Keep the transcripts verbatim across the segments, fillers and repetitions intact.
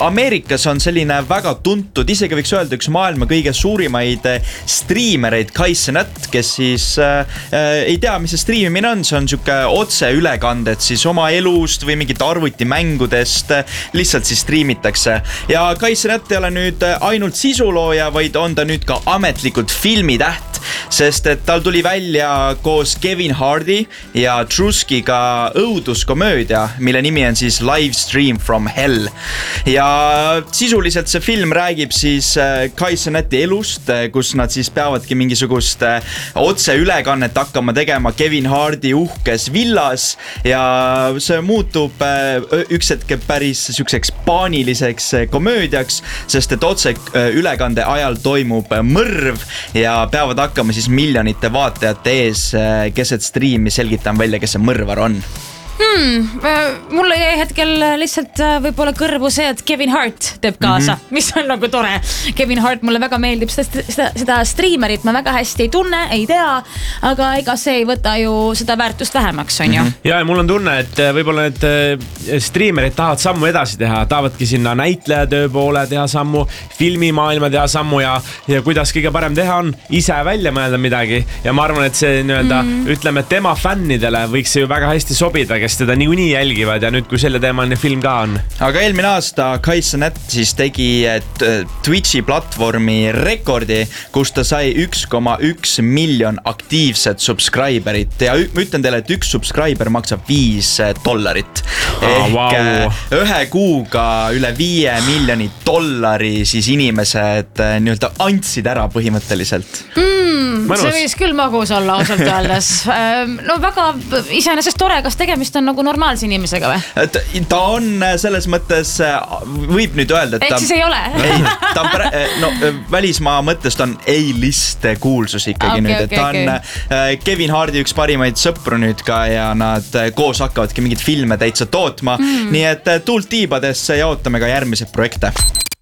Ameerikas on selline väga tuntud, isegi võiks öelda üks maailma kõige suurimaid striimereid, Kai Cenat, kes siis äh, ei tea, mis see striimimine on, see on siuke otseülekanded siis oma elust või mingit arvutimängudest lihtsalt siis striimitakse. Ja Kai Cenat ei ole nüüd ainult sisulooja, vaid on ta nüüd ka ametlikult filmitäht, sest et tal tuli välja koos Kevin Hardy ja Truskiga õuduskomöödia, mille nimi on siis Live Stream from Hell. Ja sisuliselt see film räägib siis Kai Cenati elust, kus nad siis peavadki mingisugust otseülekannet hakkama tegema Kevin Hardy uhkes villas ja see muutub üks hetk päris siukseks paaniliseks komöödiaks, sest et otseülekande ajal toimub mõrv ja peavad hakkama siis miljonite vaatajate ees keset striimi selgitan välja, kes see mõrvar on. Hmm, mulle jäi hetkel lihtsalt võib-olla kõrvu see, et Kevin Hart teeb kaasa, mm-hmm. mis on nagu tore. Kevin Hart mulle väga meeldib, seda, seda, seda streamerit ma väga hästi ei tunne, ei tea, aga ega see ei võta ju seda väärtust vähemaks, on ju. Mm-hmm. Ja mul on tunne, et võib-olla need streamerid tahavad sammu edasi teha, tahavadki sinna näitlejatöö poole teha sammu, filmimaailma teha sammu ja, ja kuidas kõige parem teha on ise välja mõelda midagi. Ja ma arvan, et see nii-öelda, mm-hmm. ütleme, tema fännidele võiks see ju väga hästi sobida, kes teda niikuinii jälgivad ja nüüd, kui selle teemaline film ka on. Aga eelmine aasta Kai Cenat siis tegi Twitchi platvormi rekordi, kus ta sai üks koma üks miljon aktiivset subscriberit ja ma ütlen teile, et üks subscriber maksab viis dollarit. Oh, wow. Ühe kuuga üle viie miljoni dollari siis inimesed nii-öelda andsid ära põhimõtteliselt. Mm, see võis küll magus olla ausalt öeldes. No väga iseenesest tore, kas tegemist on nagu normaalse inimesega või? Ta on selles mõttes, võib nüüd öelda, et ta... Ehk siis ei ole? Ei, ta on, no, välismaa mõttest on A-list kuulsus ikkagi okay, nüüd, et okay, ta on okay. Kevin Hardy üks parimaid sõpru nüüd ka ja nad koos hakkavadki mingid filme täitsa tootma. Mm. Nii et tuult tiibadesse ja ootame ka järgmised projekte.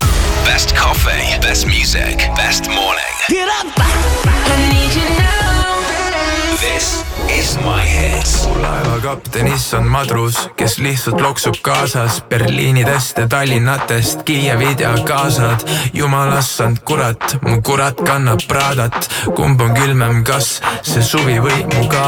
Best coffee, best music, best morning. Get up! I need you now. This is my hits. Laeva kaptenis on madrus, kes lihtsalt loksub kaasas Berliinidest ja Tallinnatest, Kiievid ja kaasad. Jumalassand kurat, mu kurat kannab Pradat. Kumb on külmem, kas see suvi või mu ka